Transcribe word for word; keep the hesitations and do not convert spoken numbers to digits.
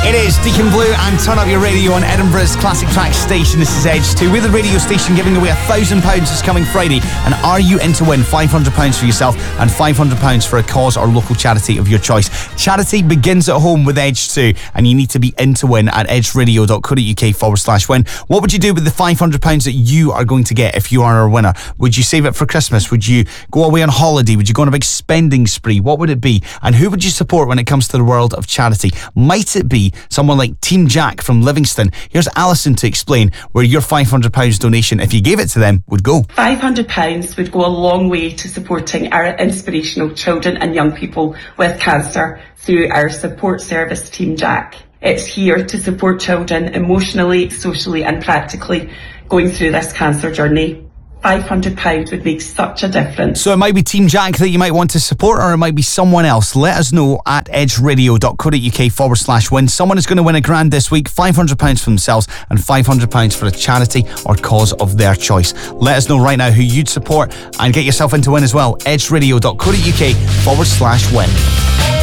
It is Deacon Blue and turn up your radio on Edinburgh's classic track station. This is Edge two. We're the radio station giving away a thousand pounds this coming Friday. And are you in to win five hundred pounds for yourself and five hundred pounds for a cause or local charity of your choice? Charity begins at home with Edge two, and you need to be in to win at edgeradio.co.uk forward slash win. What would you do with the five hundred pounds that you are going to get if you are a winner? Would you save it for Christmas? Would you go away on holiday? Would you go on a big spending spree? What would it be? And who would you support when it comes to the world of charity? Might it be someone like Team Jack from Livingston? Here's Alison to explain where your five hundred pounds donation, if you gave it to them, would go. five hundred pounds would go a long way to supporting our inspirational children and young people with cancer through our support service Team Jack. It's here to support children emotionally, socially and practically going through this cancer journey. five hundred pounds would make such a difference. So it might be Team Jack that you might want to support, or it might be someone else. Let us know at edgeradio.co.uk forward slash win. Someone is going to win a grand this week, five hundred pounds for themselves and five hundred pounds for a charity or cause of their choice. Let us know right now who you'd support and get yourself into win as well. edgeradio.co.uk forward slash win.